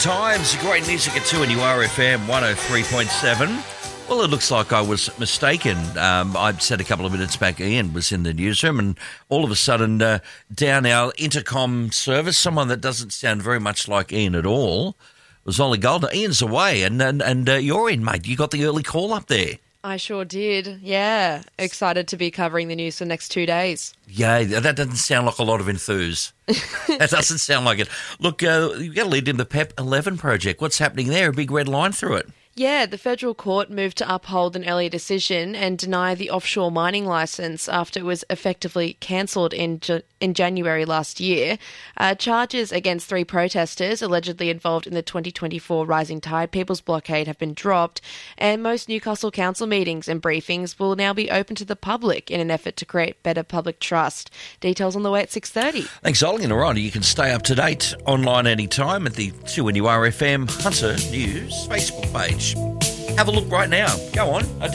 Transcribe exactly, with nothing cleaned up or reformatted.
Times, great music at two and you are F M one oh three point seven. Well, it looks like I was mistaken. Um, I said a couple of minutes back Ian was in the newsroom, and all of a sudden uh, down our intercom service, someone that doesn't sound very much like Ian at all was Ollie Goldner. Ian's away, and and, and uh, you're in, mate. You got the early call up there. I sure did, yeah. Excited to be covering the news for the next two days. Yeah, that doesn't sound like a lot of enthuse. That doesn't sound like it. Look, uh, you've got to lead in the P E P eleven project. What's happening there? A big red line through it. Yeah, the federal court moved to uphold an earlier decision and deny the offshore mining licence after it was effectively cancelled in J- in January last year. Uh, charges against three protesters allegedly involved in the twenty twenty-four Rising Tide People's Blockade have been dropped, and most Newcastle Council meetings and briefings will now be open to the public in an effort to create better public trust. Details on the way at six thirty. Thanks, Ollie. And Ryan, you can stay up to date online anytime at the two N U R F M Hunter News Facebook page. Have a look right now. Go on.